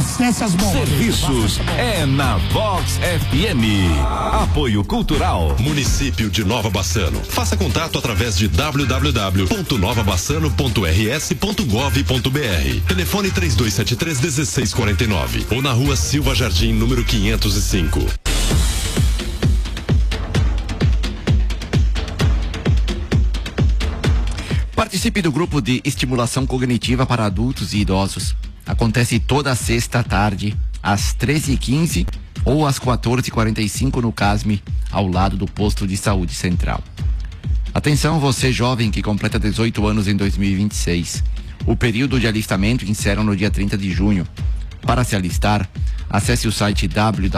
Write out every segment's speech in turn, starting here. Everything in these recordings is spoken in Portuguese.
Acesse as bombas. Serviços é na Vox FM. Apoio Cultural. Município de Nova Bassano. Faça contato através de www.novabassano.rs.gov.br. Telefone 3273-1649 ou na Rua Silva Jardim, número 505. Participe do grupo de estimulação cognitiva para adultos e idosos. Acontece toda sexta tarde, às 13h15 ou às 14h45 no CASME, ao lado do posto de saúde central. Atenção, você jovem que completa 18 anos em 2026. O período de alistamento encerra no dia 30 de junho. Para se alistar, acesse o site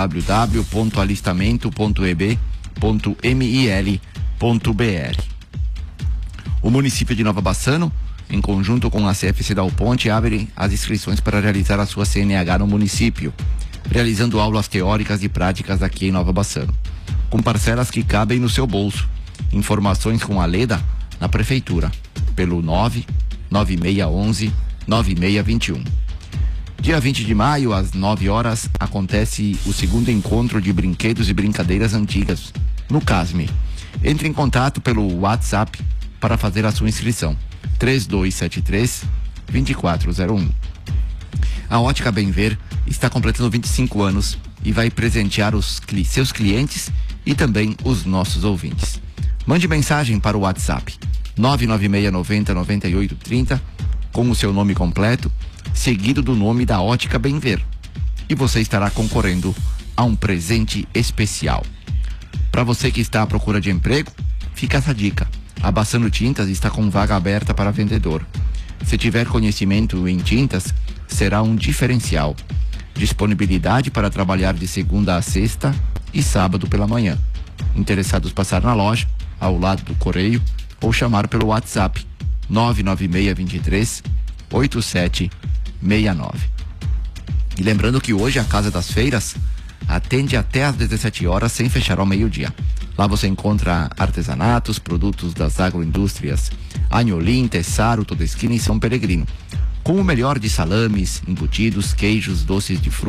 www.alistamento.eb.mil.br. O município de Nova Bassano, em conjunto com a CFC Dal Ponte, abre as inscrições para realizar a sua CNH no município, realizando aulas teóricas e práticas aqui em Nova Bassano, com parcelas que cabem no seu bolso. Informações com a Leda na prefeitura, pelo 99611-9621. Dia 20 de maio, às 9 horas, acontece o segundo encontro de brinquedos e brincadeiras antigas, no CASME. Entre em contato pelo WhatsApp para fazer a sua inscrição. 3273-2401. A Ótica Bem Ver está completando 25 anos e vai presentear seus clientes e também os nossos ouvintes. Mande mensagem para o WhatsApp 996909830 com o seu nome completo, seguido do nome da Ótica Bem Ver, e você estará concorrendo a um presente especial. Para você que está à procura de emprego, fica essa dica. A Bassano Tintas está com vaga aberta para vendedor. Se tiver conhecimento em tintas, será um diferencial. Disponibilidade para trabalhar de segunda a sexta e sábado pela manhã. Interessados passar na loja, ao lado do correio, ou chamar pelo WhatsApp 99623-8769. E lembrando que hoje a Casa das Feiras atende até às 17 horas sem fechar ao meio-dia. Lá você encontra artesanatos, produtos das agroindústrias Anholim, Tessaro, Toda Esquina e São Peregrino, com o melhor de salames, embutidos, queijos, doces de fruta